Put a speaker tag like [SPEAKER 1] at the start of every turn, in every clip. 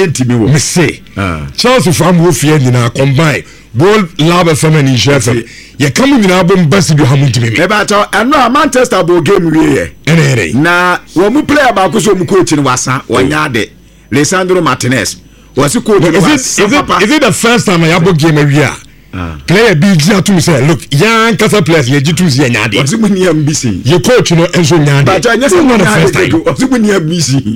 [SPEAKER 1] ntimi wo
[SPEAKER 2] me say Chelsea for am wo fie nyina combine ball lab FM and chef ye come nyina bom basi bi hamu ntimi
[SPEAKER 1] me ba to eno Manchester bo game wie
[SPEAKER 2] ene
[SPEAKER 1] na wo mu player ba ko so mu coach ni wasa wonya de Lisandro Martinez was coach
[SPEAKER 2] is it the first time I abo game wie player bi ji atum say look young kasa players ye jitu si nyade
[SPEAKER 1] was mu ni ambisi
[SPEAKER 2] ye coach no enso nyade
[SPEAKER 1] but anya say no the first time was mu ni ambisi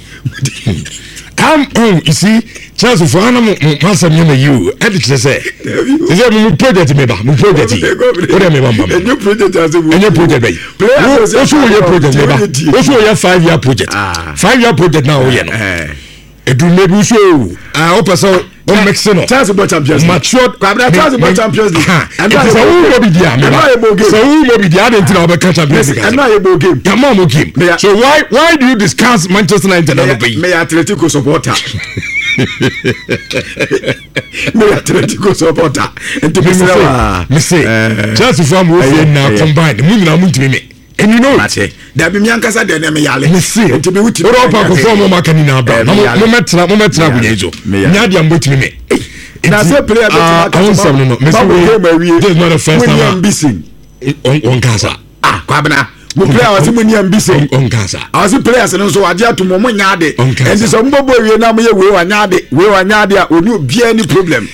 [SPEAKER 2] you see Chelsea for anam masa me na you and it say mu project me ba mu project o dem me mama
[SPEAKER 1] any project as
[SPEAKER 2] any project be o so ye project me ba o so ye 5-year project 5-year project now ye no edu mebu so o person o mix no
[SPEAKER 1] Chelsea bo champions
[SPEAKER 2] matured
[SPEAKER 1] Chelsea bo champions league
[SPEAKER 2] and so who go be there me so who go be there and think about champions league
[SPEAKER 1] and now you go game
[SPEAKER 2] come on game so why do you discuss Manchester United and be
[SPEAKER 1] me Atletico supporter me Atletico supporter and to
[SPEAKER 2] me say Chelsea from we now combined mu na mu ntimi me and you know
[SPEAKER 1] that be me ankasa de na me yale
[SPEAKER 2] me say
[SPEAKER 1] to be with
[SPEAKER 2] Europa ko form ma kan na bra mo metra bunyezo nya dia mbotimi me
[SPEAKER 1] na say player bet ma
[SPEAKER 2] kan no me say this is not the first time
[SPEAKER 1] ambition
[SPEAKER 2] on casa
[SPEAKER 1] kwabena mo player was mo ni ambition
[SPEAKER 2] on casa
[SPEAKER 1] as players no so ade ato mo nya ade and so mbobo wie na mo ye we wa nya ade a oni obia any problem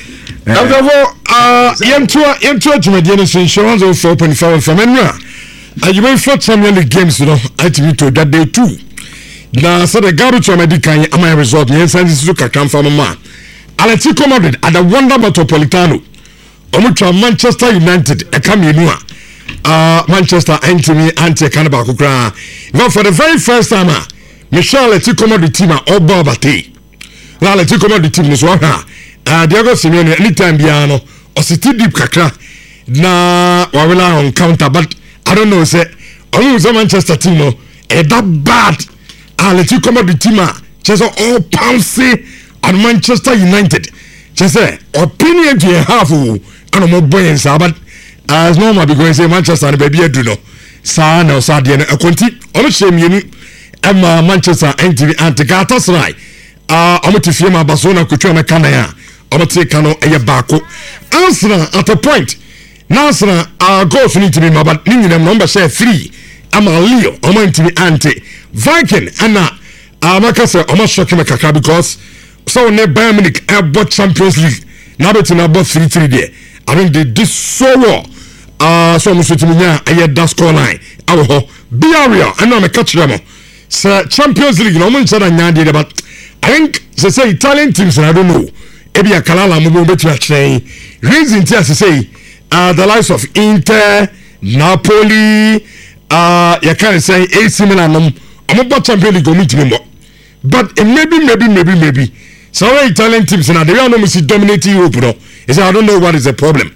[SPEAKER 2] yemtua jumadi no so insurance of 4.5 from enra you may for Champions League games, you know, I think to that day too. Now, so the Garu Chamadi can am I result, yes, and this is a come from a man. Atletico Madrid at the Wanda Metropolitano. Omutra Manchester United, a Caminua. Manchester Anthony Ante Canabacukra. Now, for the very first time, Michelle Atletico Madrid team are all Barbate. Now, Atletico Madrid team is one. Diego Simeone, anytime Biano, or City Deep Kakra. Na wawela on counter, but I don't know, say, only Manchester team, no, that bad. Atletico Madrid team, just all pouncy on Manchester United. Just say, opinion to a half, and more boys, but as normal, because say Manchester and baby, I do know. Sa no Sadian, a conti, on shame you, Emma Manchester, Antigata, right? Omotifima Basona, Kuchona Canaya, Omotikano, Ayabako. Answer at a point. Nasra goals need to be but them number share 3 ama Leo omo to be anti Viking and makasa omo shock me kaka because so ne Bayern Munich about Champions League now bet na about 3-3 there I mean they did so well so mo so nya that score line awo ho Villarreal and na me catch them so Champions League no mo ncha na nya but I think say Italian teams I don't know ebi akalala mo be to train reason to say the likes of Inter, Napoli, you can say AC Milan. I'm about Champions League meet me, but maybe. Some Italian teams now they are not dominating Europe. No, I don't know what is the problem.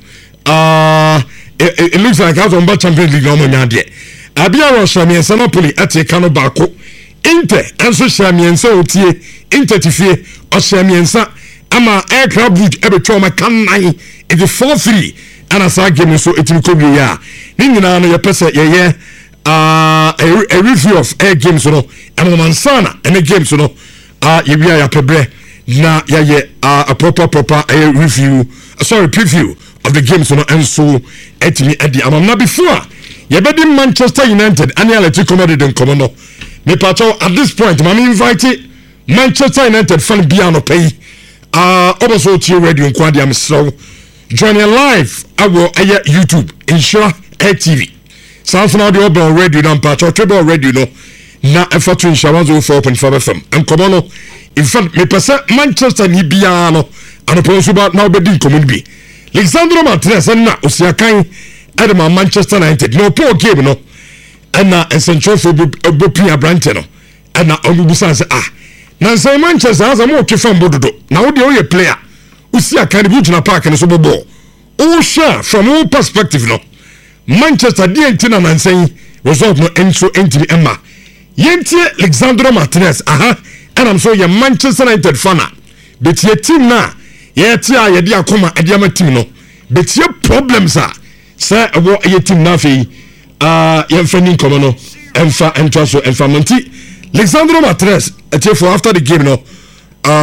[SPEAKER 2] It looks like I was on Champions League no more now. Abia Russia me and Napoli at a cano bako. Inter and so Shami and so tie Inter tifie or Shami and sa. Ama aircraft route ebe trauma can nine. It is 4-3. And as I game so it will be ya. Nina no your person a review of air games no and Mansana and the games no you be a pebre na a proper review preview of the games no and so at me at the amam before you better Manchester United and the Atletico Madrid and Commando me pato at this point I'm invited Manchester United fan biano pay also to radio and quad am so joining live our YouTube Insure Air TV. Sounds now the open radio down patch or treble radio no na effort to Insure 104.5 FM. And come on, in fact, me percent Manchester ni biano and a person about now bedin community. Lisandro Martinez and na Osiakan Edema Manchester United. No poor game no. And na essential for Bopia Branteno. And na Obubusan say na say Manchester has a more kifan bododo. Now the only player. Osiakan be na park and so ball. Oh sure from all perspective no. Manchester D18 and saying result no enso entimi Emma. Yentie Lisandro Martinez and I'm so your Manchester United fan. But your team na yetia ye dia akoma ediama team no. But your problems are say about your team na fe yemfa ni komo no emfa entwaso emfa monti Lisandro Martinez for after the game no